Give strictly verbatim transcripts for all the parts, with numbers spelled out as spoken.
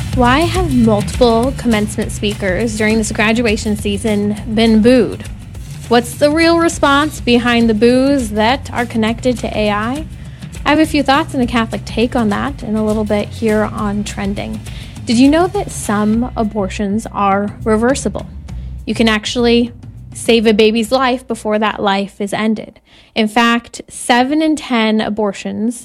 Why have multiple commencement speakers during this graduation season been booed? What's the real response behind the boos that are connected to A I? I have a few thoughts and a Catholic take on that in a little bit here on Trending. Did you know that some abortions are reversible? You can actually save a baby's life before that life is ended. In fact, seven in ten abortions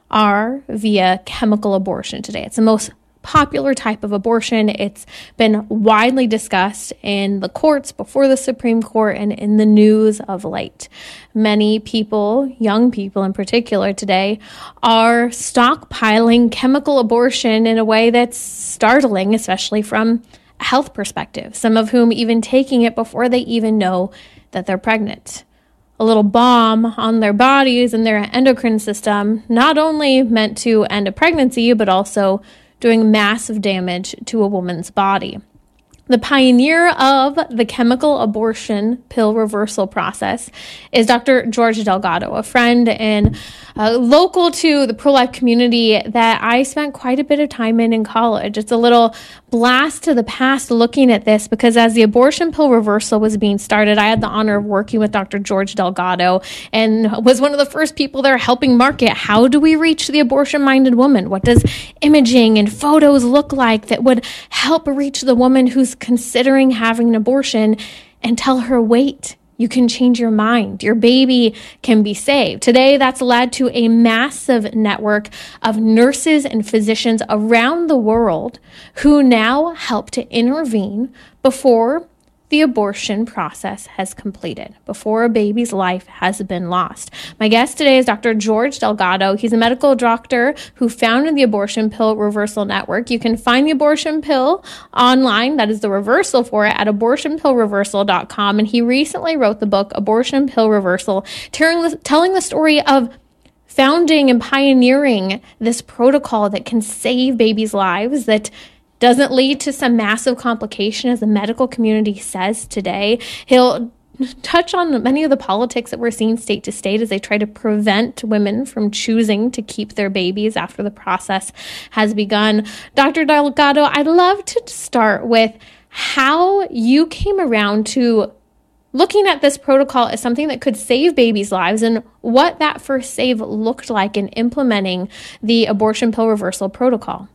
are via chemical abortion today. It's the most popular type of abortion. It's been widely discussed in the courts before the Supreme Court and in the news of late. Many people, young people in particular today, are stockpiling chemical abortion in a way that's startling, especially from a health perspective, some of whom even taking it before they even know that they're pregnant. A little bomb on their bodies and their endocrine system, not only meant to end a pregnancy, but also doing massive damage to a woman's body. The pioneer of the chemical abortion pill reversal process is Doctor George Delgado, a friend and uh, local to the pro-life community that I spent quite a bit of time in in college. It's a little blast to the past looking at this because as the abortion pill reversal was being started, I had the honor of working with Doctor George Delgado and was one of the first people there helping market how do we reach the abortion-minded woman? What does imaging and photos look like that would help reach the woman who's considering having an abortion and tell her, wait, you can change your mind. Your baby can be saved. Today, that's led to a massive network of nurses and physicians around the world who now help to intervene before the abortion process has completed, before a baby's life has been lost. My guest today is Doctor George Delgado. He's a medical doctor who founded the Abortion Pill Reversal Network. You can find the abortion pill online, that is the reversal for it, at abortion pill reversal dot com. And he recently wrote the book, Abortion Pill Reversal, telling the, telling the story of founding and pioneering this protocol that can save babies' lives, that doesn't lead to some massive complication as the medical community says today. He'll touch on many of the politics that we're seeing state to state as they try to prevent women from choosing to keep their babies after the process has begun. Doctor Delgado, I'd love to start with how you came around to looking at this protocol as something that could save babies' lives and what that first save looked like in implementing the abortion pill reversal protocol.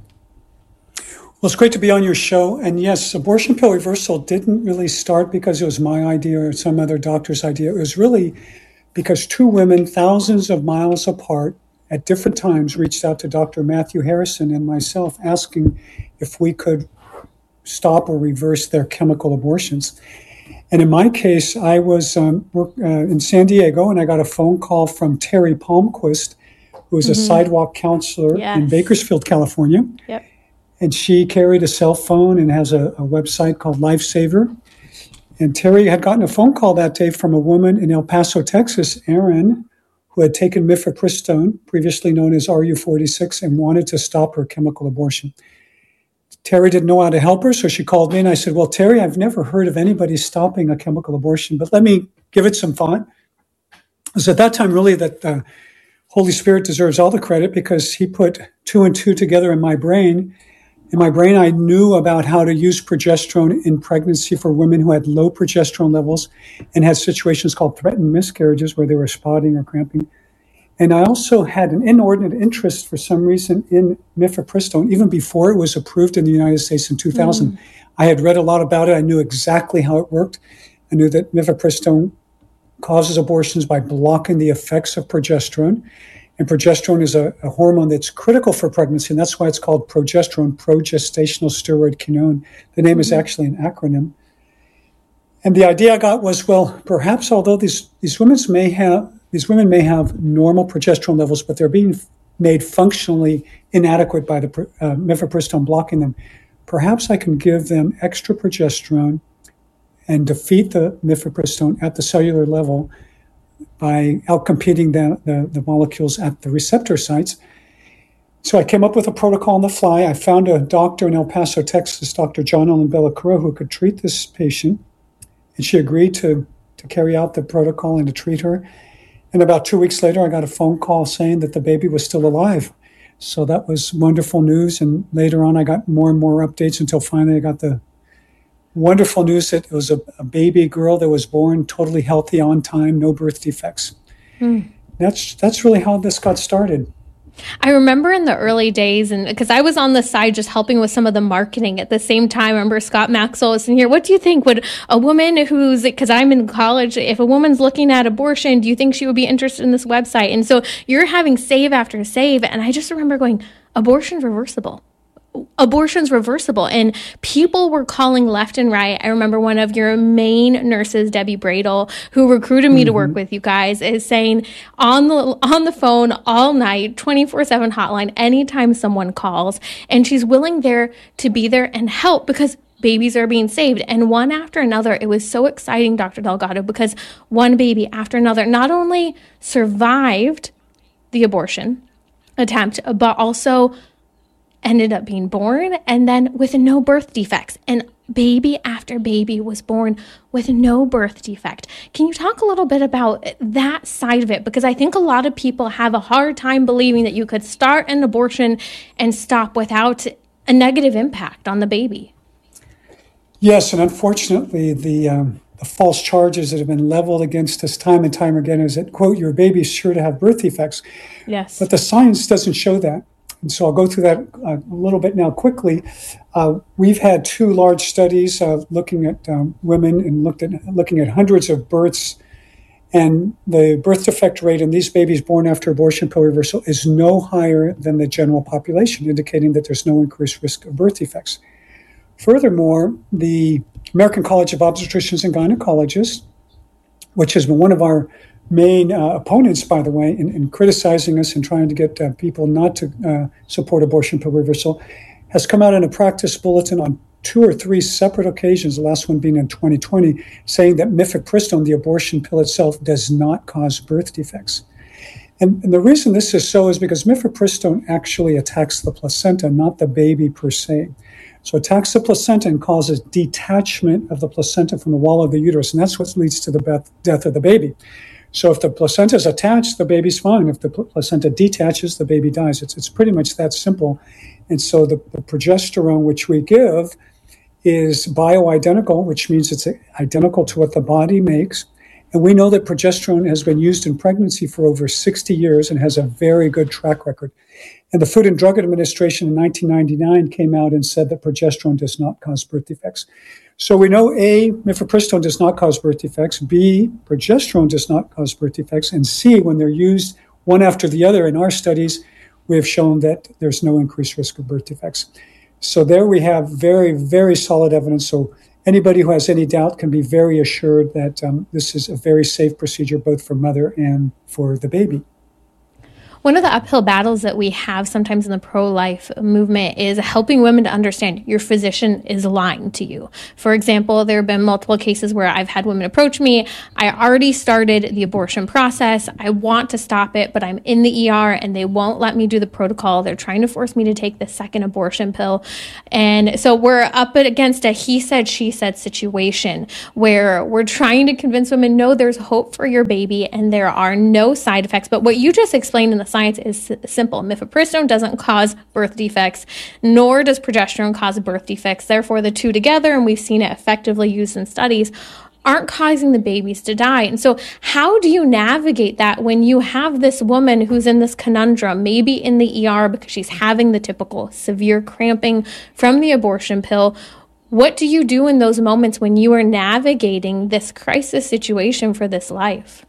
Well, it's great to be on your show. And yes, abortion pill reversal didn't really start because it was my idea or some other doctor's idea. It was really because two women, thousands of miles apart at different times, reached out to Doctor Matthew Harrison and myself asking if we could stop or reverse their chemical abortions. And in my case, I was um, work, uh, in San Diego and I got a phone call from Terry Palmquist, who is mm-hmm. a sidewalk counselor yes. in Bakersfield, California. Yep. And she carried a cell phone and has a, a website called Lifesaver. And Terry had gotten a phone call that day from a woman in El Paso, Texas, Erin, who had taken mifepristone, previously known as R U forty-six, and wanted to stop her chemical abortion. Terry didn't know how to help her, so she called me and I said, well, Terry, I've never heard of anybody stopping a chemical abortion, but let me give it some thought. It was at that time really that the Holy Spirit deserves all the credit because he put two and two together in my brain. In my brain, I knew about how to use progesterone in pregnancy for women who had low progesterone levels and had situations called threatened miscarriages where they were spotting or cramping. And I also had an inordinate interest for some reason in mifepristone, even before it was approved in the United States in two thousand. Mm. I had read a lot about it. I knew exactly how it worked. I knew that mifepristone causes abortions by blocking the effects of progesterone. And progesterone is a, a hormone that's critical for pregnancy, and that's why it's called progesterone, progestational steroid kinone. The name mm-hmm. is actually an acronym. And the idea I got was, well, perhaps although these, these women may have these women may have normal progesterone levels, but they're being made functionally inadequate by the uh, mifepristone blocking them, perhaps I can give them extra progesterone and defeat the mifepristone at the cellular level by outcompeting the, the, the molecules at the receptor sites. So I came up with a protocol on the fly. I found a doctor in El Paso, Texas, Doctor John Ellen Bellacruz, who could treat this patient. And she agreed to, to carry out the protocol and to treat her. And about two weeks later, I got a phone call saying that the baby was still alive. So that was wonderful news. And later on, I got more and more updates until finally I got the wonderful news that it was a, a baby girl that was born totally healthy, on time, no birth defects. Mm. That's that's really how this got started. I remember in the early days, and because I was on the side just helping with some of the marketing at the same time. I remember Scott Maxwell was in here. What do you think? Would a woman who's, because I'm in college, if a woman's looking at abortion, do you think she would be interested in this website? And so you're having save after save. And I just remember going, abortion's reversible. Abortion's reversible. And people were calling left and right. I remember one of your main nurses, Debbie Bradle, who recruited me mm-hmm. to work with you guys, is saying on the on the phone all night, twenty-four seven hotline, anytime someone calls, and she's willing there to be there and help because babies are being saved. And one after another, it was so exciting, Doctor Delgado, because one baby after another not only survived the abortion attempt, but also ended up being born, and then with no birth defects. And baby after baby was born with no birth defect. Can you talk a little bit about that side of it? Because I think a lot of people have a hard time believing that you could start an abortion and stop without a negative impact on the baby. Yes, and unfortunately, the um, the false charges that have been leveled against us time and time again is that, quote, your baby's sure to have birth defects. Yes. But the science doesn't show that. And so I'll go through that a little bit now quickly. Uh, we've had two large studies uh, looking at um, women and looked at looking at hundreds of births, and the birth defect rate in these babies born after abortion pill reversal is no higher than the general population, indicating that there's no increased risk of birth defects. Furthermore, the American College of Obstetricians and Gynecologists, which has been one of our main uh, opponents, by the way, in, in criticizing us and trying to get uh, people not to uh, support abortion pill reversal, has come out in a practice bulletin on two or three separate occasions, the last one being in twenty twenty, saying that mifepristone, the abortion pill itself, does not cause birth defects. And, and the reason this is so is because mifepristone actually attacks the placenta, not the baby per se. So it attacks the placenta and causes detachment of the placenta from the wall of the uterus, and that's what leads to the death of the baby. So if the placenta is attached, the baby's fine. If the pl- placenta detaches, the baby dies. It's it's pretty much that simple. And so the, the progesterone which we give is bioidentical, which means it's identical to what the body makes. And we know that progesterone has been used in pregnancy for over sixty years and has a very good track record. And the Food and Drug Administration in nineteen ninety-nine came out and said that progesterone does not cause birth defects. So we know A, mifepristone does not cause birth defects, B, progesterone does not cause birth defects, and C, when they're used one after the other in our studies, we have shown that there's no increased risk of birth defects. So there we have very, very solid evidence. So anybody who has any doubt can be very assured that um, this is a very safe procedure both for mother and for the baby. One of the uphill battles that we have sometimes in the pro-life movement is helping women to understand your physician is lying to you. For example, there have been multiple cases where I've had women approach me. I already started the abortion process. I want to stop it, but I'm in the E R and they won't let me do the protocol. They're trying to force me to take the second abortion pill. And so we're up against a he said, she said situation where we're trying to convince women, no, there's hope for your baby and there are no side effects. But what you just explained in the science is simple. Mifepristone doesn't cause birth defects, nor does progesterone cause birth defects. Therefore, the two together, and we've seen it effectively used in studies, aren't causing the babies to die. And so how do you navigate that when you have this woman who's in this conundrum, maybe in the E R because she's having the typical severe cramping from the abortion pill? What do you do in those moments when you are navigating this crisis situation for this life?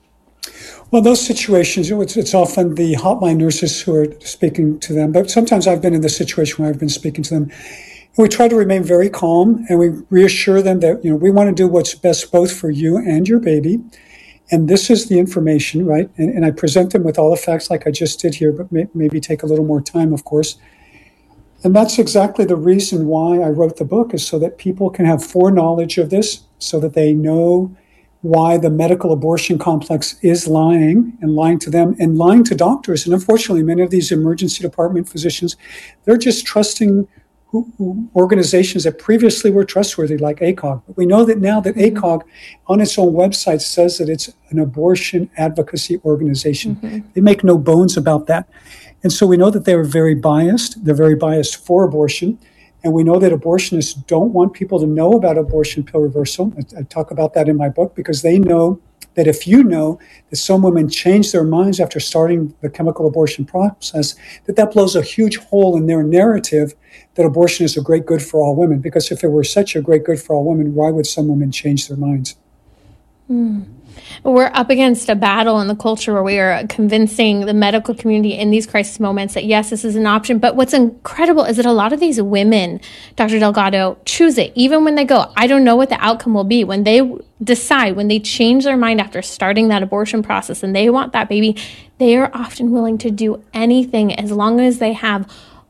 Well, those situations, it's, it's often the hotline nurses who are speaking to them, but sometimes I've been in the situation where I've been speaking to them. And we try to remain very calm and we reassure them that, you know, we want to do what's best both for you and your baby. And this is the information, right? And, and I present them with all the facts like I just did here, but may, maybe take a little more time, of course. And that's exactly the reason why I wrote the book, is so that people can have foreknowledge of this, so that they know why the medical abortion complex is lying and lying to them and lying to doctors. And unfortunately, many of these emergency department physicians, they're just trusting who, who, organizations that previously were trustworthy, like A C O G. But we know that now that A C O G on its own website says that it's an abortion advocacy organization. Mm-hmm. They make no bones about that. And so we know that they were very biased. They're very biased for abortion. And we know that abortionists don't want people to know about abortion pill reversal. I, I talk about that in my book because they know that if you know that some women change their minds after starting the chemical abortion process, that that blows a huge hole in their narrative that abortion is a great good for all women. Because if it were such a great good for all women, why would some women change their minds? Mm. We're up against a battle in the culture where we are convincing the medical community in these crisis moments that, yes, this is an option. But what's incredible is that a lot of these women, Doctor Delgado, choose it. Even when they go, I don't know what the outcome will be. When they decide, when they change their mind after starting that abortion process and they want that baby, they are often willing to do anything as long as they have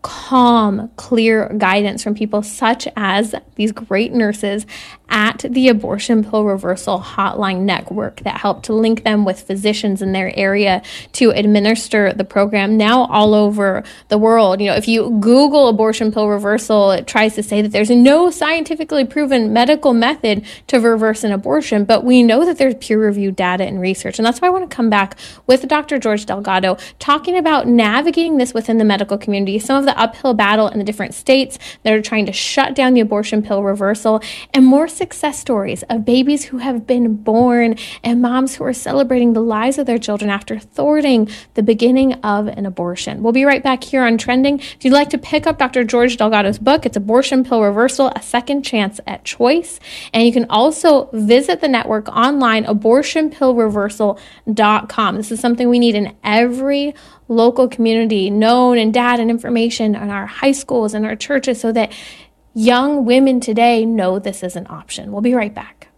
calm, clear guidance from people such as these great nurses at the Abortion Pill Reversal Hotline Network that help to link them with physicians in their area to administer the program now all over the world. You know, if you Google abortion pill reversal, it tries to say that there's no scientifically proven medical method to reverse an abortion, but we know that there's peer-reviewed data and research. And that's why I want to come back with Doctor George Delgado talking about navigating this within the medical community, some of the uphill battle in the different states that are trying to shut down the abortion pill reversal, and more success stories of babies who have been born and moms who are celebrating the lives of their children after thwarting the beginning of an abortion. We'll be right back here on Trending. If you'd like to pick up Doctor George Delgado's book, it's Abortion Pill Reversal, A Second Chance at Choice. And you can also visit the network online, abortion pill reversal dot com. This is something we need in every local community, known and data and information in our high schools and our churches so that young women today know this is an option. We'll be right back.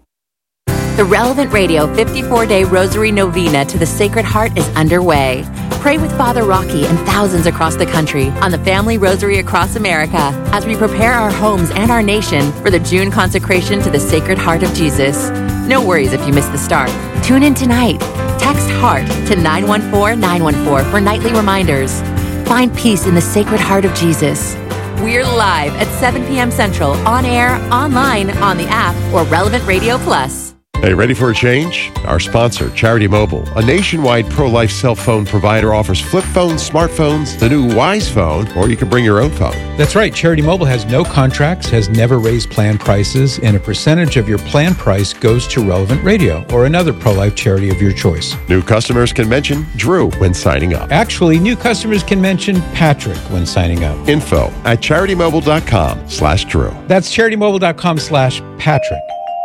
The Relevant Radio fifty-four day Rosary Novena to the Sacred Heart is underway. Pray with Father Rocky and thousands across the country on the Family Rosary across America as we prepare our homes and our nation for the June consecration to the Sacred Heart of Jesus. No worries if you missed the start. Tune in tonight. Text HEART to nine one four nine one four for nightly reminders. Find peace in the Sacred Heart of Jesus. We're live at seven p.m. Central, on air, online, on the app, or Relevant Radio Plus. Hey, ready for a change? Our sponsor, Charity Mobile, a nationwide pro-life cell phone provider, offers flip phones, smartphones, the new Wise Phone, or you can bring your own phone. That's right. Charity Mobile has no contracts, has never raised plan prices, and a percentage of your plan price goes to Relevant Radio or another pro-life charity of your choice. New customers can mention Drew when signing up. Actually, new customers can mention Patrick when signing up. Info at charitymobile.com slash Drew. That's charitymobile.com slash Patrick.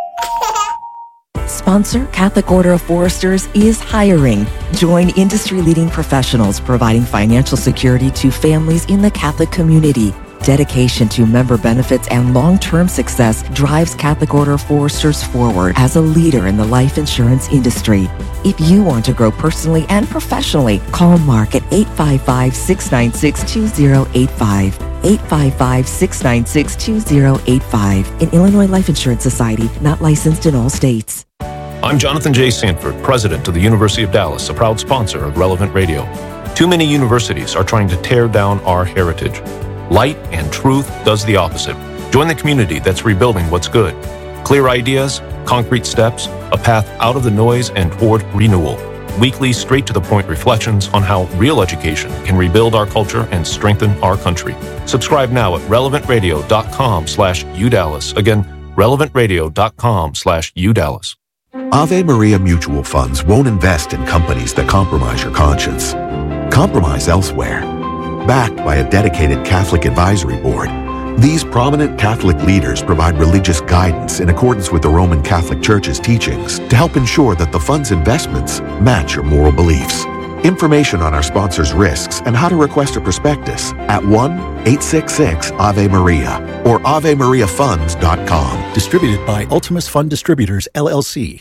Sponsor Catholic Order of Foresters is hiring. Join industry-leading professionals providing financial security to families in the Catholic community. Dedication to member benefits and long-term success drives Catholic Order of Foresters forward as a leader in the life insurance industry. If you want to grow personally and professionally, call Mark at eight five five, six nine six, two zero eight five. eight five five, six nine six, two zero eight five. An Illinois Life Insurance Society, not licensed in all states. I'm Jonathan J. Sanford, president of the University of Dallas, a proud sponsor of Relevant Radio. Too many universities are trying to tear down our heritage. Light and truth does the opposite. Join the community that's rebuilding what's good. Clear ideas, concrete steps, a path out of the noise and toward renewal. Weekly, straight-to-the-point reflections on how real education can rebuild our culture and strengthen our country. Subscribe now at relevantradio.com slash UDallas. Again, relevantradio.com slash UDallas. Ave Maria Mutual Funds won't invest in companies that compromise your conscience. Compromise elsewhere. Backed by a dedicated Catholic advisory board, these prominent Catholic leaders provide religious guidance in accordance with the Roman Catholic Church's teachings to help ensure that the fund's investments match your moral beliefs. Information on our sponsors' risks and how to request a prospectus at one eight six six Ave Maria or ave maria funds dot com. Distributed by Ultimus Fund Distributors, L L C.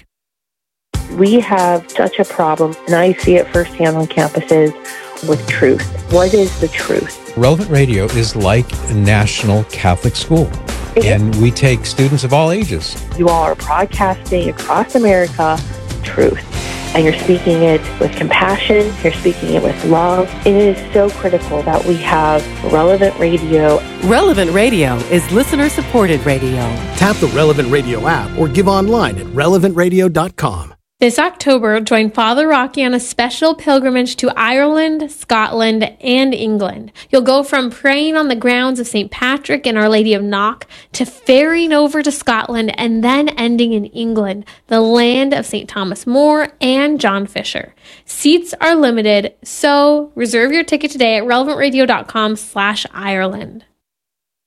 We have such a problem, and I see it firsthand on campuses with truth. What is the truth? Relevant Radio is like a national Catholic school, and we take students of all ages. You all are broadcasting across America truth, and you're speaking it with compassion, you're speaking it with love. It is so critical that we have Relevant Radio. Relevant Radio is listener-supported radio. Tap the Relevant Radio app or give online at relevant radio dot com. This October, join Father Rocky on a special pilgrimage to Ireland, Scotland, and England. You'll go from praying on the grounds of Saint Patrick and Our Lady of Knock to ferrying over to Scotland and then ending in England, the land of Saint Thomas More and John Fisher. Seats are limited, so reserve your ticket today at relevant radio dot com slash Ireland.